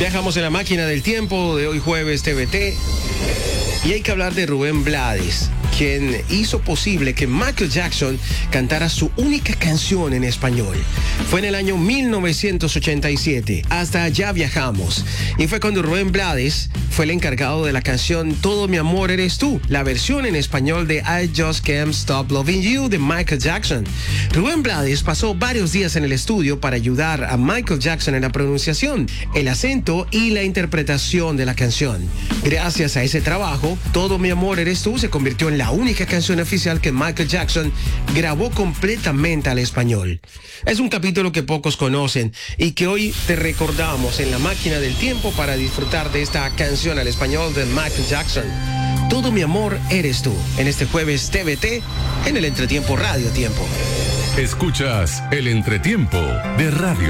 Viajamos en la máquina del tiempo de hoy jueves TVT y hay que hablar de Rubén Blades, quien hizo posible que Michael Jackson cantara su única canción en español. Fue en el año 1987. Hasta allá viajamos. Y fue cuando Rubén Blades fue el encargado de la canción Todo mi amor eres tú, la versión en español de I Just Can't Stop Loving You de Michael Jackson. Rubén Blades pasó varios días en el estudio para ayudar a Michael Jackson en la pronunciación, el acento y la interpretación de la canción. Gracias a ese trabajo, Todo mi amor eres tú se convirtió en la única canción oficial que Michael Jackson grabó completamente al español. Es un capítulo que pocos conocen y que hoy te recordamos en la máquina del tiempo para disfrutar de esta canción al español de Michael Jackson. Todo mi amor eres tú, en este jueves TVT, en el Entretiempo Radio Tiempo. Escuchas el Entretiempo de Radio